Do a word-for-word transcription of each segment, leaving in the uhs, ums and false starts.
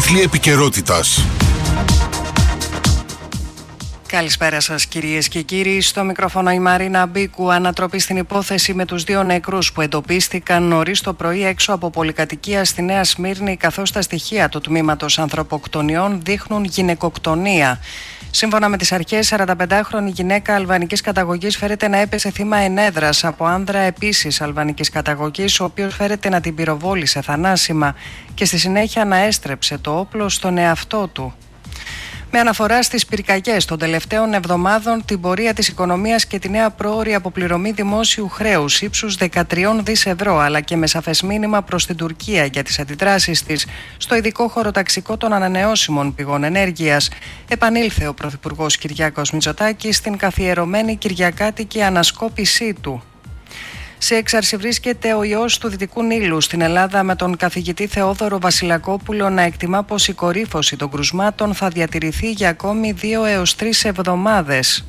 Τίτλοι επικαιρότητας. Καλησπέρα σας κυρίες και κύριοι. Στο μικρόφωνο η Μαρίνα Μπίκου. Ανατροπή στην υπόθεση με τους δύο νεκρούς που εντοπίστηκαν νωρίς το πρωί έξω από πολυκατοικία στη Νέα Σμύρνη, καθώς τα στοιχεία του τμήματος ανθρωποκτονιών δείχνουν γυναικοκτονία. Σύμφωνα με τις αρχές, σαρανταπεντάχρονη γυναίκα αλβανικής καταγωγής φέρεται να έπεσε θύμα ενέδρας από άνδρα επίσης αλβανικής καταγωγής, ο οποίος φέρεται να την πυροβόλησε θανάσιμα και στη συνέχεια να έστρεψε το όπλο στον εαυτό του. Με αναφορά στις πυρκαγιές των τελευταίων εβδομάδων, την πορεία της οικονομίας και τη νέα πρόωρη αποπληρωμή δημόσιου χρέους ύψους δεκατρία δισεκατομμύρια ευρώ, αλλά και με σαφές μήνυμα προς την Τουρκία για τις αντιδράσεις της στο ειδικό χωροταξικό των ανανεώσιμων πηγών ενέργειας, επανήλθε ο Πρωθυπουργός Κυριάκος Μητσοτάκης στην καθιερωμένη κυριακάτικη ανασκόπησή του. Σε έξαρση βρίσκεται ο ιός του Δυτικού Νείλου στην Ελλάδα, με τον καθηγητή Θεόδωρο Βασιλακόπουλο να εκτιμά πως η κορύφωση των κρουσμάτων θα διατηρηθεί για ακόμη δύο έως τρεις εβδομάδες.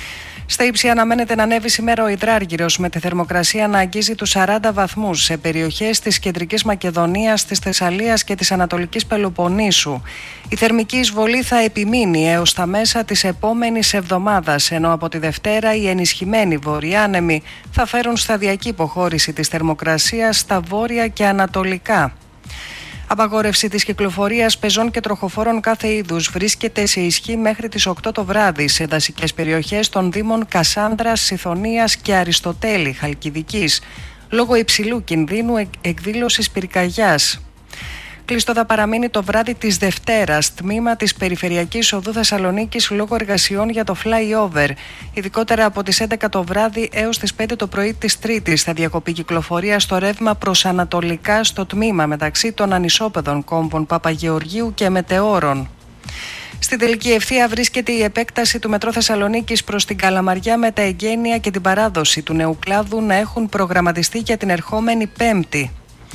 Στα ύψη αναμένεται να ανέβει σήμερα ο υδράργυρος, με τη θερμοκρασία να αγγίζει τους σαράντα βαθμούς σε περιοχές της Κεντρικής Μακεδονίας, της Θεσσαλίας και της Ανατολικής Πελοποννήσου. Η θερμική εισβολή θα επιμείνει έως τα μέσα της επόμενης εβδομάδας, ενώ από τη Δευτέρα οι ενισχυμένοι βορειάνεμοι θα φέρουν σταδιακή υποχώρηση της θερμοκρασίας στα βόρεια και ανατολικά. Απαγόρευση της κυκλοφορίας πεζών και τροχοφόρων κάθε είδους βρίσκεται σε ισχύ μέχρι τις οκτώ το βράδυ σε δασικές περιοχές των δήμων Κασάνδρας, Σιθωνίας και Αριστοτέλη Χαλκιδικής, λόγω υψηλού κινδύνου εκδήλωσης πυρκαγιάς. Κλειστό θα παραμείνει το βράδυ της Δευτέρας τμήμα της Περιφερειακής Οδού Θεσσαλονίκης λόγω εργασιών για το flyover. Ειδικότερα από τις έντεκα το βράδυ έως τις πέντε το πρωί της Τρίτης θα διακοπεί κυκλοφορία στο ρεύμα προς ανατολικά στο τμήμα μεταξύ των ανισόπεδων κόμβων Παπαγεωργίου και Μετεώρων. Στην τελική ευθεία βρίσκεται η επέκταση του Μετρό Θεσσαλονίκης προς την Καλαμαριά, με τα εγγένεια και την παράδοση του νέου κλάδου να έχουν προγραμματιστεί για την ερχόμενη Πέμπτη.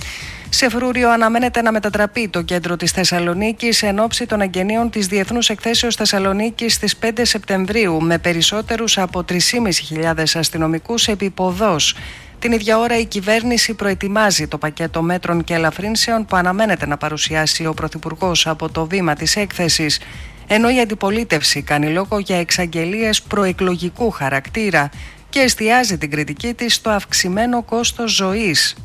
Σε φρούριο αναμένεται να μετατραπεί το κέντρο της Θεσσαλονίκης εν ώψη των εγγενείων της Διεθνούς Εκθέσεως Θεσσαλονίκης στις πέντε Σεπτεμβρίου, με περισσότερους από τρεις χιλιάδες πεντακόσιους αστυνομικούς επιποδός. Την ίδια ώρα η κυβέρνηση προετοιμάζει το πακέτο μέτρων και ελαφρύνσεων που αναμένεται να παρουσιάσει ο Πρωθυπουργός από το βήμα της έκθεσης, ενώ η αντιπολίτευση κάνει λόγο για εξαγγελίες προεκλογικού χαρακτήρα και εστιάζει την κριτική της στο αυξημένο κόστος ζωής.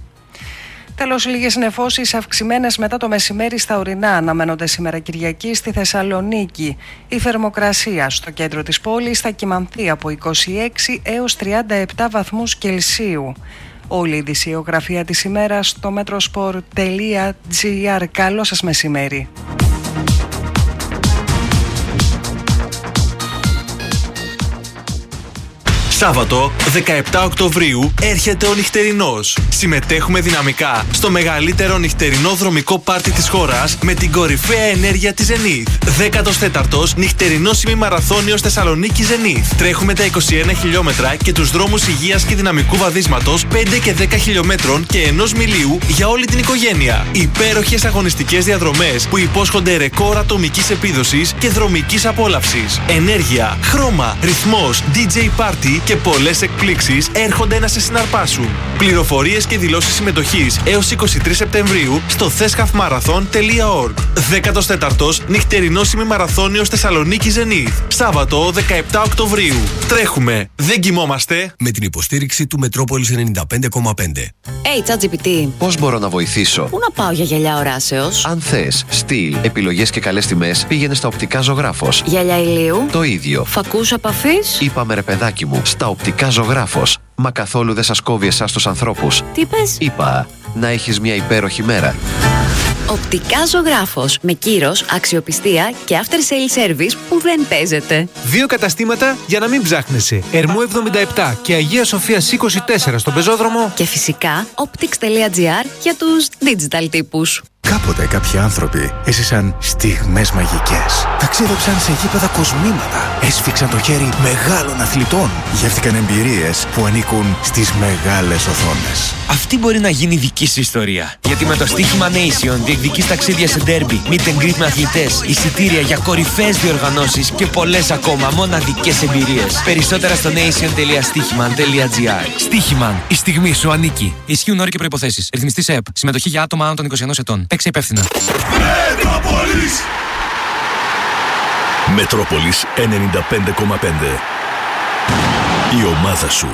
Τέλος, λίγες νεφώσεις αυξημένες μετά το μεσημέρι στα ορεινά αναμένονται σήμερα Κυριακή στη Θεσσαλονίκη. Η θερμοκρασία στο κέντρο της πόλης θα κυμανθεί από είκοσι έξι έως τριάντα επτά βαθμούς Κελσίου. Όλη η ειδησιογραφία της ημέρας στο metrosport τελεία gr. Καλό σας μεσημέρι. Σάββατο δεκαεπτά Οκτωβρίου έρχεται ο νυχτερινός. Συμμετέχουμε δυναμικά στο μεγαλύτερο νυχτερινό δρομικό πάρτι της χώρας με την κορυφαία ενέργεια της Zenith. δέκατος τέταρτος νυχτερινός ημιμαραθώνιος Θεσσαλονίκη Zenith. Τρέχουμε τα είκοσι ένα χιλιόμετρα και τους δρόμους υγείας και δυναμικού βαδίσματος πέντε και δέκα χιλιόμετρων και ενός μιλίου για όλη την οικογένεια. Υπέροχες αγωνιστικές διαδρομές που υπόσχονται ρεκόρ ατομικής επίδοσης και δρομικής απόλαυσης. Ενέργεια, χρώμα, ρυθμός, ντι τζέι Party και πολλές εκπλήξεις έρχονται να σε συναρπάσουν. Πληροφορίες και δηλώσεις συμμετοχής έως είκοσι τρεις Σεπτεμβρίου στο θεσχαφμάραθον τελεία org. δέκατος τέταρτος νυχτερινός ημιμαραθώνιος Θεσσαλονίκη Zenith. Σάββατο δεκαεπτά Οκτωβρίου. Τρέχουμε, δεν κοιμόμαστε. Με την υποστήριξη του Μετρόπολης ενενήντα πέντε κόμμα πέντε. Hey, ChatGPT. Πώς μπορώ να βοηθήσω? Πού να πάω για γυαλιά οράσεως? Αν θες στυλ, επιλογές και καλές τιμές, πήγαινε στα Οπτικά Ζωγράφος. Γυαλιά ηλίου? Το ίδιο. Φακούς επαφής? Είπαμε ρε παιδάκι μου, στα Οπτικά Ζωγράφος. Μα καθόλου δεν σας κόβει εσάς τους ανθρώπους. Τι είπες? Είπα, να έχεις μια υπέροχη μέρα. Οπτικά Ζωγράφος. Με κύρος, αξιοπιστία και after sale service που δεν παίζεται. Δύο καταστήματα για να μην ψάχνεσαι. Ερμού εβδομήντα επτά και Αγία Σοφίας είκοσι τέσσερα στον πεζόδρομο. Και φυσικά optics τελεία gr για τους digital τύπους. Κάποτε κάποιοι άνθρωποι έζησαν στιγμές μαγικές. Ταξίδεψαν σε γήπεδα κοσμήματα. Έσφιξαν το χέρι μεγάλων αθλητών. Γεύτηκαν εμπειρίες που ανήκουν στις μεγάλες οθόνες. Αυτή μπορεί να γίνει δική σου ιστορία. Γιατί με το στοίχημα Nation διεκδικείς ταξίδια σε ντέρμπι, meet and greet με αθλητές, εισιτήρια για κορυφαίες διοργανώσεις και πολλές ακόμα μοναδικές εμπειρίες. Περισσότερα στο nation τελεία στοίχημαν τελεία gr. Στοίχημαν. Η στιγμή σου ανήκει. Ισχύουν όροι και προϋποθέσεις. Ρυθμιστής ΕΠ. Συμμετοχή για άτομα άνω των είκοσι ενός ετών. Παίξε υπεύθυνα. Μετρόπολης. Μετρόπολης ενενήντα πέντε κόμμα πέντε. Η ομάδα σου.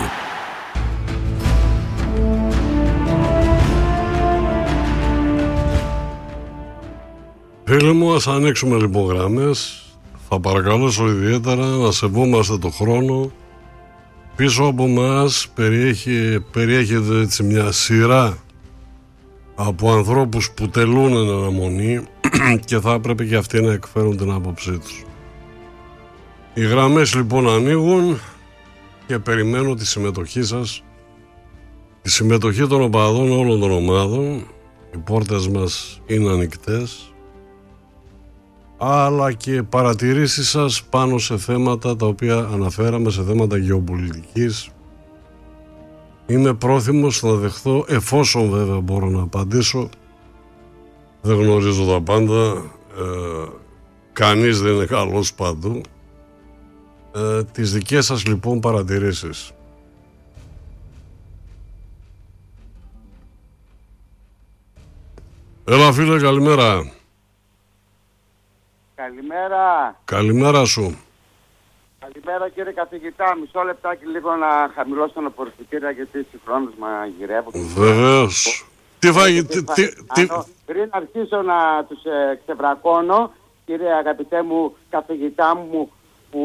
Φίλοι μου, ας ανοίξουμε λοιπόν γραμμές. Θα παρακαλώσω ιδιαίτερα να σεβόμαστε το χρόνο. Πίσω από μας περιέχει, περιέχεται έτσι μια σειρά από ανθρώπους που τελούν εν αναμονή και θα έπρεπε και αυτοί να εκφέρουν την άποψή τους. Οι γραμμές λοιπόν ανοίγουν και περιμένω τη συμμετοχή σας, τη συμμετοχή των οπαδών όλων των ομάδων. Οι πόρτες μας είναι ανοιχτές, αλλά και παρατηρήσεις σας πάνω σε θέματα τα οποία αναφέραμε, σε θέματα γεωπολιτικής. Είμαι πρόθυμος να δεχθώ, εφόσον βέβαια μπορώ να απαντήσω. Δεν γνωρίζω τα πάντα, ε, κανείς δεν είναι καλός παντού. Ε, τις δικές σας λοιπόν παρατηρήσεις. Έλα φίλε, καλημέρα. Καλημέρα. Καλημέρα σου. Καλημέρα κύριε καθηγητά. Μισό λεπτάκι λίγο να χαμηλώσω τα απορριφητήρια γιατί συγχρόνως μαγειρεύω. Βεβαίως. Τι φάγει, τι, τι, τι... Πριν αρχίσω να τους ε, ξεβρακώνω, κύριε αγαπητέ μου καθηγητά μου, που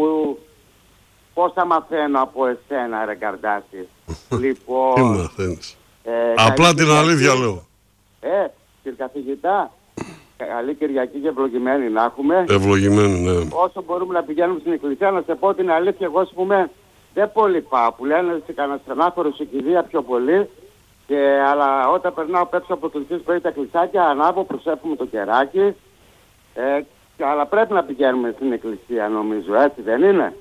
πόσα μαθαίνω από εσένα ρε Καρδάση. Λοιπόν, τι μαθαίνεις? Ε, Απλά την αλήθεια λέω. Ε, κύριε καθηγητά, καλή Κυριακή και ευλογημένη να έχουμε. Ευλογημένη, ναι. Όσο μπορούμε να πηγαίνουμε στην εκκλησία, να σε πω την αλήθεια, εγώ ας πούμε δεν πολύ πάω. Που λένε σε κανένα στενάφορο σε κηδεία πιο πολύ. Και, αλλά όταν περνάω πέψω από το κλειστές πρωί τα κλεισάκια, ανάβω, προσέφουμε το κεράκι. Ε, και, αλλά πρέπει να πηγαίνουμε στην εκκλησία νομίζω, έτσι δεν είναι?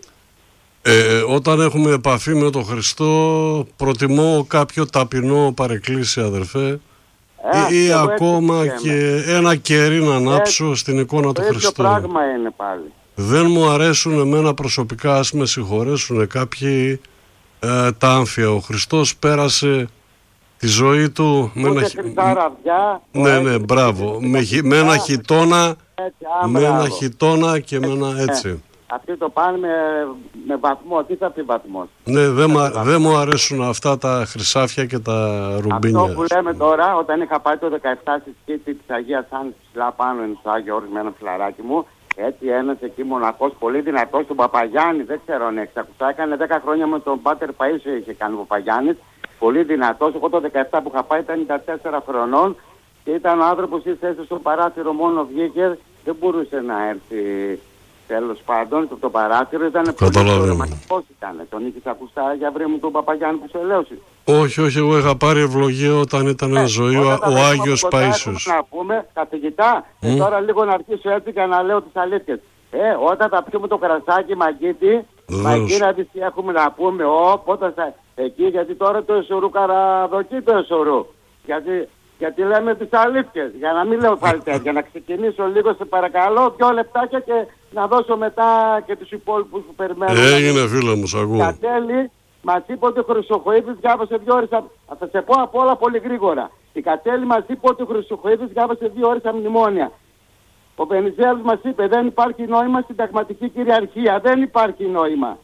Ε, όταν έχουμε επαφή με τον Χριστό, προτιμώ κάποιο ταπεινό παρεκκλήσι, αδερφέ. Ε, ή, ή ακόμα και ένα κερί να ανάψω ε, στην εικόνα του Χριστού. Το πράγμα είναι πάλι. Δεν μου αρέσουν εμένα προσωπικά, ας με συγχωρέσουν κάποιοι, ε, τα άμφια. Ο Χριστός πέρασε τη ζωή του με ένα, ραβδιά, ναι, ναι, μπράβο, με, με ένα χιτώνα, έτσι, α, με ένα χιτώνα και με ένα έτσι. Ε, αυτοί το πάνε με, με βαθμό. Τι θα πει βαθμός? Ναι, δεν δε μου αρέσουν αυτά τα χρυσάφια και τα ρουμπίνια. Αυτό που λέμε τώρα, όταν είχα πάει το δεκαεπτά στη σκήτη της Αγίας Άννης ψηλά πάνω είναι στο Άγιο Όρος με ένα φιλαράκι μου, έτσι ένας εκεί μοναχός πολύ δυνατός, τον Παπαγιάννη, δεν ξέρω αν έχεις ακουστά, έκανε δέκα χρόνια με τον Πάτερ Παΐσιο είχε κάνει ο Παπαγιάννης, πολύ δυνατός. Εγώ το δεκαεπτά που είχα πάει ήταν ενενήντα τέσσερα χρονών και ήταν ο άνθρωπος που ήρθε στο παράθυρο, μόνο βγήκε, δεν μπορούσε να έρθει. Τέλος πάντων, το, το παράθυρο ήταν πολύ ρομαντικός ήταν. Τον είχες ακουστά για βρε μου τον Παπαγιάννη που σε ελέωσε? Όχι, όχι, εγώ είχα πάρει ευλογία όταν ήταν ε, ζωή ο, ο Άγιος Παΐσιος. Να πούμε, καθηγητά, mm. ε, τώρα λίγο να αρχίσω έτσι και να λέω τις αλήθειες. Ε, όταν θα πιούμε το κρασάκι μαγκίτι, μαγκίτι να δεις τι έχουμε να πούμε, ο, πότε θα, εκεί, γιατί τώρα το εσωρού καραδοκεί το εσωρού. Γιατί... Γιατί λέμε τις αλήθειες, για να μην λέω πάλι τέτοια. Να ξεκινήσω λίγο σε παρακαλώ, δύο λεπτάκια και να δώσω μετά και τους υπόλοιπους που περιμένουν. Έγινε φίλε μου, σ' ακούω. Για τέλη, μας είπε ότι ο Χρυσοχοίδης διάβασε δύο ώρες, θα σε πω από όλα πολύ γρήγορα. Η Κατέλη μας είπε ότι ο Χρυσοχοίδης διάβασε δύο ώρες αμνημόνια. Ο Βενιζέλος μας είπε δεν υπάρχει νόημα στην ταγματική κυριαρχία, δεν υπάρχει νόημα.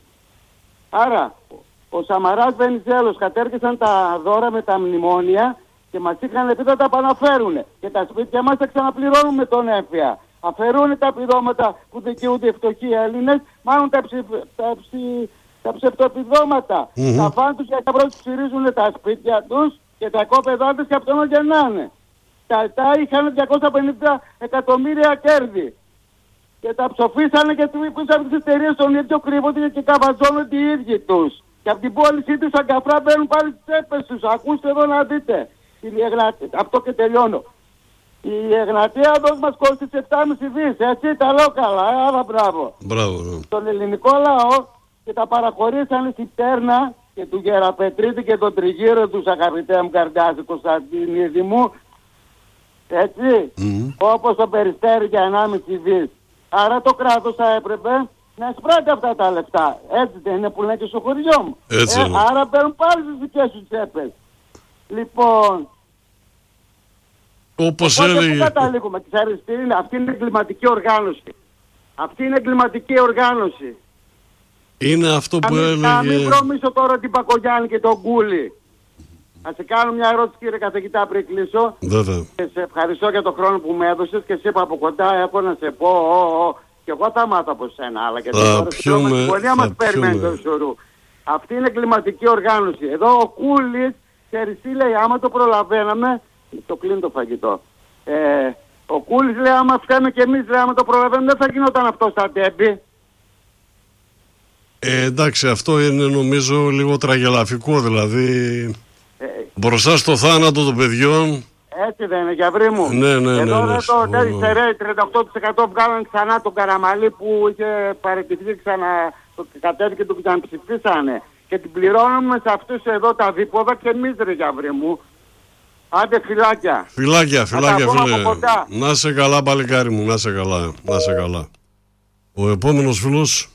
Άρα, ο Σαμαράς Βενιζέλος κατέργησαν τα δώρα με τα μνημόνια και μας είχαν πει θα τα επαναφέρουν. Και τα σπίτια μας θα ξαναπληρώνουν με τον έμφυα. Αφαιρούν τα επιδόματα που δικαιούνται οι φτωχοί Έλληνες, μάλλον τα, ψη, τα, ψη, τα ψευτοπιδόματα. Mm-hmm. Τα φαν τους και τα πρώτα ψηρίζουν τα σπίτια τους και τα κόπεδά τους και αυτόν γεννάνε. Τα ΕΤΑ είχαν διακόσια πενήντα εκατομμύρια κέρδη. Και τα ψοφίσανε και πίσω από τις εταιρείες των ίδιων κρύβονται και καβαζώνονται οι ίδιοι τους. Και από την πώλησή τους αγκαφρά μπαίνουν πάλι στις τσέπες τους. Ακούστε εδώ να δείτε. Αυτό και τελειώνω. Η Εγνατία εδώ μας κόστησε επτά κόμμα πέντε δις, έτσι τα λέω καλά, άρα μπράβο. Μπράβο, ναι. Τον ελληνικό λαό και τα παραχωρήσανε στην Τέρνα και του Γεραπετρίτη και τον τριγύρο τους, αγαπητέ μου Καρδάση, Κωνσταντινίδη μου, έτσι, mm. όπως το Περιστέρι για ενάμιση δις. Άρα το κράτος θα έπρεπε να εισπράττει αυτά τα λεφτά. Έτσι δεν είναι που λένε και στο χωριό μου. Έτσι, ε, άρα παίρνουν πάλι στις δικές τους τσέπες. Λοιπόν, Όπως Οπότε έλεγε... πού καταλήγουμε, ξέρεις τι είναι, αυτή είναι εγκληματική οργάνωση. Αυτή είναι εγκληματική οργάνωση. Είναι αυτό που έλεγε... Να μην προμίσω τώρα την Πακογιάννη και τον Κούλη. Να σε κάνω μια ερώτηση, κύριε καθηγητά, πριν κλείσω. Βέβαια. Και σε ευχαριστώ για τον χρόνο που με έδωσες και σε είπα από κοντά, έχω να σε πω, ο, ο, και εγώ θα μάθω από σένα, αλλά και τώρα στην συμφωνία μας περιμένει το Σουρού. Αυτή είναι κλιματική οργάνωση. Εδώ ο Κούλης, ξέρεις τι λέει, άμα το προλαβαίναμε, το κλείνει το φαγητό. Ε, ο Κούλης λέει, άμα φταίμε και εμείς, λέει, άμα το προλαβαίνουμε, δεν θα γινόταν αυτό στα ντέμπι. Ε, εντάξει, αυτό είναι νομίζω λίγο τραγελαφικό, δηλαδή ε, μπροστά στο θάνατο των παιδιών. Έτσι δεν είναι, Γιαβρί μου. Ναι, ναι, Εδώ ναι, ναι, δεν το τέλει σε ρέι, τριάντα οκτώ τοις εκατό βγάλαν ξανά τον Καραμαλή που είχε παραιτηθεί ξανά, το κατέβηκε και τον ξαναψηφίσανε. Και την πληρώνουμε σε αυτούς εδώ τα δίποδα και εμείς, ρε Γιαβρί μου. Άντε φυλάκια. Φυλάκια, φυλάκια φίλε. Να σε καλά παλικάρι μου, να σε καλά, να σε καλά. Ο επόμενος φίλος.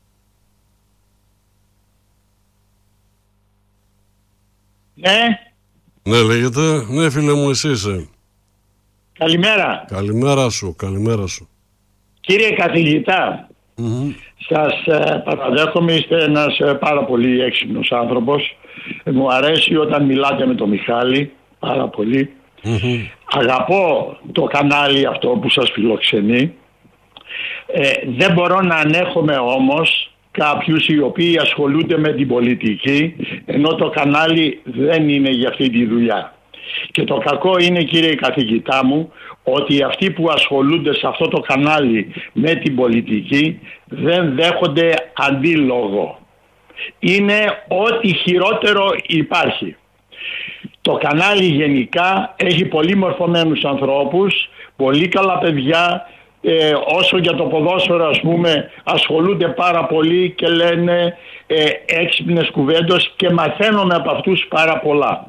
Ναι. Ναι, λέγεται. Ναι, φίλε μου, εσύ είσαι. Καλημέρα. Καλημέρα σου, καλημέρα σου. Κύριε καθηγητά, mm-hmm. σας ε, παραδέχομαι, είστε ένας ε, πάρα πολύ έξυπνος άνθρωπος. Ε, μου αρέσει όταν μιλάτε με τον Μιχάλη, πάρα πολύ. Mm-hmm. Αγαπώ το κανάλι αυτό που σας φιλοξενεί. Ε, δεν μπορώ να ανέχομαι όμως κάποιους οι οποίοι ασχολούνται με την πολιτική, ενώ το κανάλι δεν είναι για αυτή τη δουλειά. Και το κακό είναι, κύριε καθηγητά μου, ότι αυτοί που ασχολούνται σε αυτό το κανάλι με την πολιτική δεν δέχονται αντίλογο. Είναι ό,τι χειρότερο υπάρχει. Το κανάλι γενικά έχει πολύ μορφωμένους ανθρώπους, πολύ καλά παιδιά. Ε, όσο για το ποδόσφαιρο, ας πούμε, ασχολούνται πάρα πολύ και λένε ε, έξυπνες κουβέντες και μαθαίνουμε από αυτούς πάρα πολλά.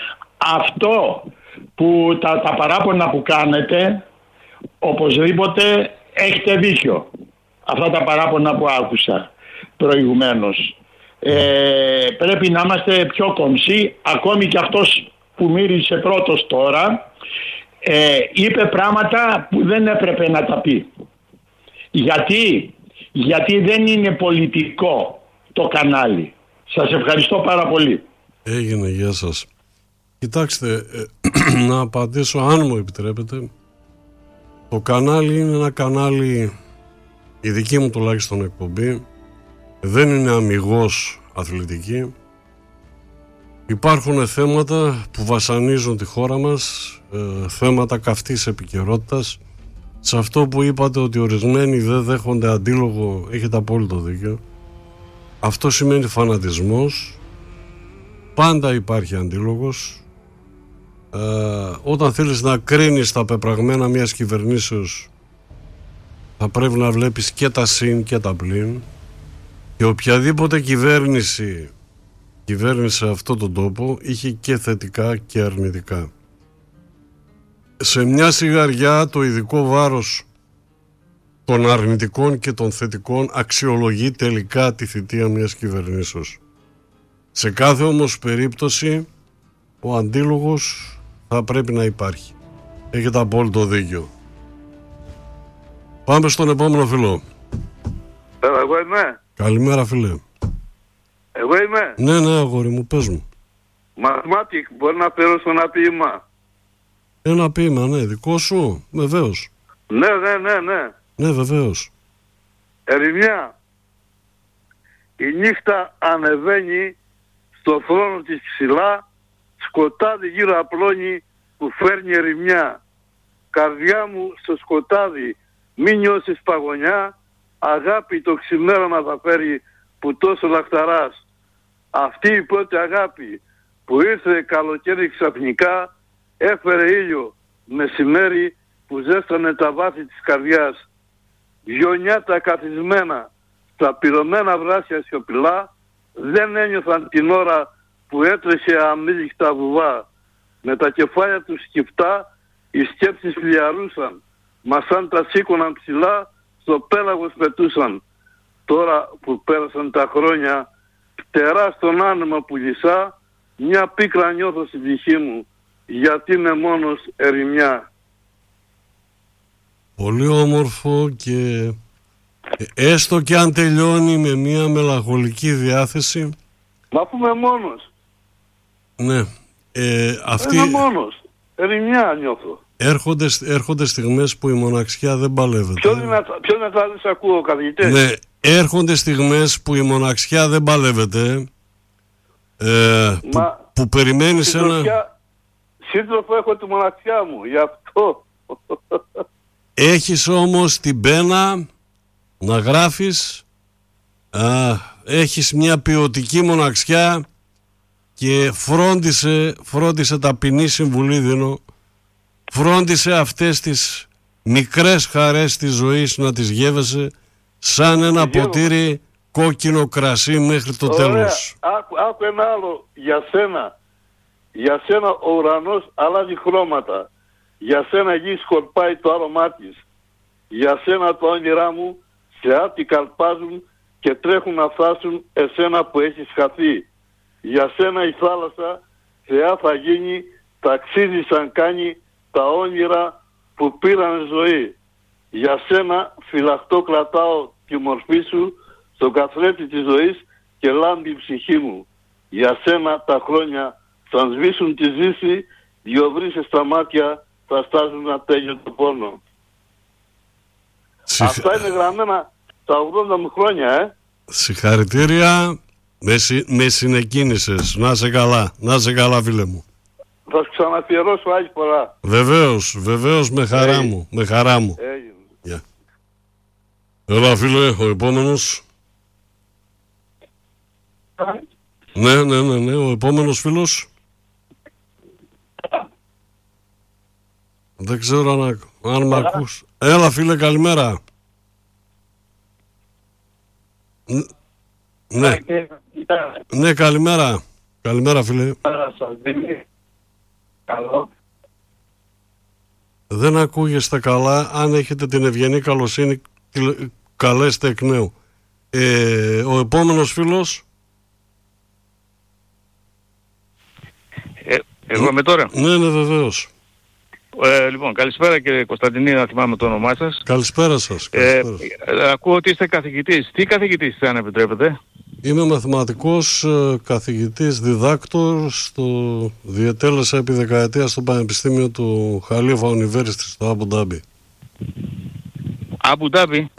Αυτό που τα, τα παράπονα που κάνετε, οπωσδήποτε έχετε δίκιο. Αυτά τα παράπονα που άκουσα προηγουμένως. Ε, πρέπει να είμαστε πιο κομψοί, ακόμη και αυτός που μύρισε πρώτος τώρα, Ε, είπε πράγματα που δεν έπρεπε να τα πει. Γιατί? Γιατί δεν είναι πολιτικό το κανάλι. Σας ευχαριστώ πάρα πολύ. Έγινε, γεια σας. Κοιτάξτε, ε, να απαντήσω αν μου επιτρέπετε. Το κανάλι είναι ένα κανάλι, η δική μου τουλάχιστον εκπομπή, δεν είναι αμιγώς αθλητική. Υπάρχουν θέματα που βασανίζουν τη χώρα μας, ε, θέματα καυτής επικαιρότητας. Σε αυτό που είπατε ότι ορισμένοι δεν δέχονται αντίλογο, έχετε απόλυτο δίκιο. Αυτό σημαίνει φανατισμός. Πάντα υπάρχει αντίλογος. Ε, όταν θέλεις να κρίνεις τα πεπραγμένα μιας κυβερνήσεως, θα πρέπει να βλέπεις και τα συν και τα πλην. Και οποιαδήποτε κυβέρνηση κυβέρνησε αυτόν τον τόπο είχε και θετικά και αρνητικά. Σε μια σιγαριά το ειδικό βάρος των αρνητικών και των θετικών αξιολογεί τελικά τη θητεία μιας κυβερνήσεως. Σε κάθε όμως περίπτωση ο αντίλογος θα πρέπει να υπάρχει. Έχετε απόλυτο δίκιο. Πάμε στον επόμενο φίλο. Εγώ είμαι. Καλημέρα φίλε. Εγώ είμαι. Ναι, ναι, αγόρι μου, πες μου. Μαθηματικ, μπορεί να περάσω ένα ποίημα. Ένα ποίημα, ναι, δικό σου, βεβαίως. Ναι, ναι, ναι, ναι. Ναι, βεβαίως. Ερημιά. Η νύχτα ανεβαίνει στο θρόνο της ψηλά, σκοτάδι γύρω απλώνει που φέρνει ερημιά. Καρδιά μου στο σκοτάδι, μην νιώσεις παγωνιά, αγάπη το ξημέρωμα θα φέρει που τόσο λαχταράς. Αυτή η πρώτη αγάπη που ήρθε καλοκαίρι ξαφνικά, έφερε ήλιο μεσημέρι που ζέστανε τα βάθη της καρδιάς. Δυο νιάτα καθισμένα στα πυρωμένα βράσια σιωπηλά δεν ένιωθαν την ώρα που έτρεχε αμήλικτα βουβά. Με τα κεφάλια τους σκυφτά οι σκέψεις φλιαρούσαν, μα σαν τα σήκωναν ψηλά στο πέλαγος πετούσαν. Τώρα που πέρασαν τα χρόνια, φτερά στον άνεμο που λυσά, μια πίκρα νιώθω στην ψυχή μου. γιατί είναι μόνος ερημιά. Πολύ όμορφο και έστω και αν τελειώνει με μια μελαγχολική διάθεση. Μα αφού είμαι μόνος. Ναι. Ε, αυτή... Είμαι μόνος. Ερημιά νιώθω. Έρχονται, έρχονται στιγμές που η μοναξιά δεν παλεύεται. Πιο δυνατά, πιο δυνατά δεν σε ακούω, καθηγητέ. Ναι, έρχονται στιγμές που η μοναξιά δεν παλεύεται. Ε, Μα, που, που περιμένεις ένα... Σύντροφο έχω τη μοναξιά μου, γι' αυτό. Έχεις όμως την πένα να γράφεις, α, έχεις μια ποιοτική μοναξιά και φρόντισε, φρόντισε ταπεινή συμβουλή δίνω, φρόντισε αυτές τις μικρές χαρές της ζωής να τις γεύεσαι σαν ένα ποτήρι κόκκινο κρασί μέχρι το Ωραία. τέλος. Άκου, άκου ένα άλλο για σένα. Για σένα ο ουρανός αλλάζει χρώματα. Για σένα η γη σκορπάει το άρωμά της. Για σένα τα όνειρά μου σε άτι καλπάζουν και τρέχουν να φτάσουν εσένα που έχεις χαθεί. Για σένα η θάλασσα θεά θα γίνει, ταξίδι σαν κάνει τα όνειρα που πήραν ζωή. Για σένα φυλαχτό κρατάω τη μορφή σου στο καθρέφτη της ζωής και λάμπει η ψυχή μου. Για σένα τα χρόνια θα σβήσουν τη ζήση, δυο βρύσες στα μάτια θα στάζουν ατέλειο το πόνο. Συχ... Αυτά είναι γραμμένα τα ογδόντα μου χρόνια, ε. Συγχαρητήρια, με, συ... με συνεκκίνησες. Να σε καλά, να σε καλά φίλε μου. Θα σου ξαναφιερώσω άλλη φορά. Βεβαίως, βεβαίως με χαρά Έγινε. μου, με χαρά μου. Έγινε. Yeah. Έλα φίλε, ο επόμενος. Ναι, ναι, ναι, ναι, ο επόμενος φίλος. Δεν ξέρω αν, αν με ακούς. Έλα φίλε, καλημέρα. Ναι. Ναι, καλημέρα. Καλημέρα φίλε. Καλό. Δεν ακούγεστε καλά. Αν έχετε την ευγενή καλοσύνη, καλέστε εκ νέου. Ε, ο επόμενος φίλος. Ε, εγώ είμαι τώρα. Ναι, ναι, βεβαίως. Ε, λοιπόν, καλησπέρα κύριε Κωνσταντινή, να θυμάμαι το όνομά σας. Καλησπέρα σας. Καλησπέρα. Ε, ακούω ότι είστε καθηγητής. Τι καθηγητής είστε, αν επιτρέπετε? Είμαι μαθηματικός καθηγητής διδάκτορ, στο διετέλεσα επί δεκαετία στο Πανεπιστήμιο του Χαλίφα University στο Αμπου Ντάμπι. Αμπου Ντάμπι.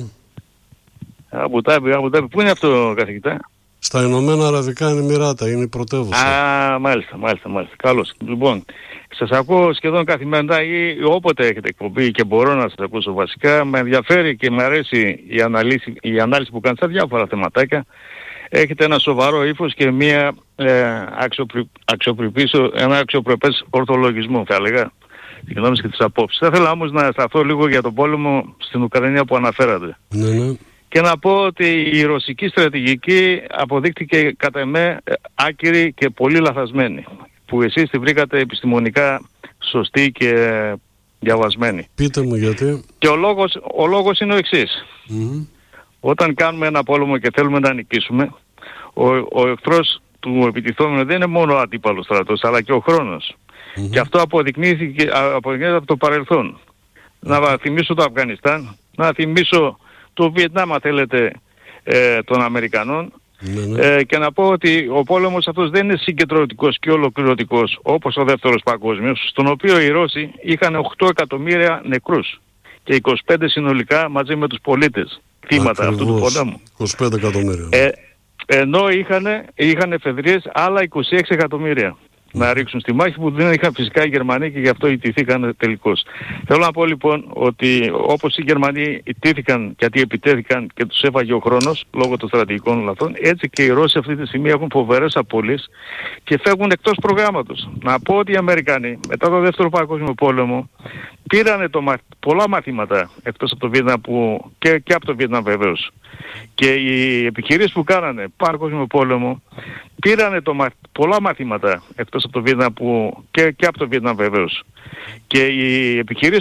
Αμπου Ντάμπι, Αμπου Ντάμπι. Πού είναι αυτό, καθηγητά? Στα Ηνωμένα Αραβικά Εμιράτα, είναι η πρωτεύουσα. Α, μάλιστα, μάλιστα, μάλιστα. Καλώς. Λοιπόν, σας ακούω σχεδόν καθημερινά ή όποτε έχετε εκπομπή και μπορώ να σας ακούσω βασικά. Με ενδιαφέρει και με αρέσει η ανάλυση, η ανάλυση που κάνετε σε διάφορα θεματάκια. Έχετε ένα σοβαρό ύφος και μια ε, αξιοπρεπής, ένα αξιοπρεπές ορθολογισμό, θα έλεγα, τις γνώμες και τις απόψεις. Θα ήθελα όμως να σταθώ λίγο για τον πόλεμο στην Ουκρανία που αναφέρατε. Ναι, ναι. Και να πω ότι η ρωσική στρατηγική αποδείχτηκε κατά εμέ άκυρη και πολύ λαθασμένη, που εσείς τη βρήκατε επιστημονικά σωστή και διαβασμένη. Πείτε μου γιατί. Και ο λόγος, ο λόγος είναι ο εξής. Mm-hmm. Όταν κάνουμε ένα πόλεμο και θέλουμε να νικήσουμε, ο, ο εχθρός του επιτιθόμενου δεν είναι μόνο ο αντίπαλος στρατός, αλλά και ο χρόνος. Mm-hmm. Και αυτό αποδεικνύθηκε, αποδεικνύθηκε από το παρελθόν. Mm-hmm. Να θυμίσω το Αφγανιστάν, να θυμίσω το Βιετνάμ, αν θέλετε, ε, των Αμερικανών. Ναι, ναι. Ε, και να πω ότι ο πόλεμος αυτός δεν είναι συγκεντρωτικός και ολοκληρωτικός όπως ο δεύτερος παγκόσμιος, στον οποίο οι Ρώσοι είχαν οκτώ εκατομμύρια νεκρούς και είκοσι πέντε συνολικά μαζί με τους πολίτες θύματα αυτού του πολέμου. είκοσι πέντε εκατομμύρια. Ε, ενώ είχαν, είχαν εφεδρείες άλλα είκοσι έξι εκατομμύρια να ρίξουν στη μάχη, που δεν είχαν φυσικά οι Γερμανοί και γι' αυτό ιτηθήκαν τελικώς. Θέλω να πω λοιπόν ότι όπως οι Γερμανοί ιτήθηκαν γιατί επιτέθηκαν και τους έφαγε ο χρόνος λόγω των στρατηγικών λαθών, έτσι και οι Ρώσοι αυτή τη στιγμή έχουν φοβερές απώλειες και φεύγουν εκτός προγράμματος. Να πω ότι οι Αμερικανοί μετά το δεύτερο παγκόσμιο πόλεμο πήρανε το, πολλά μαθήματα εκτός από το Βιετνάμ που, και, και από το Βιετνάμ βεβαίως. Και οι επιχειρήσεις που κάνανε παγκόσμιο πόλεμο πήρανε το, πολλά μαθήματα εκτός από το Βιετνάμ που, και, και από το Βιετνάμ βεβαίως. Και οι επιχειρήσεις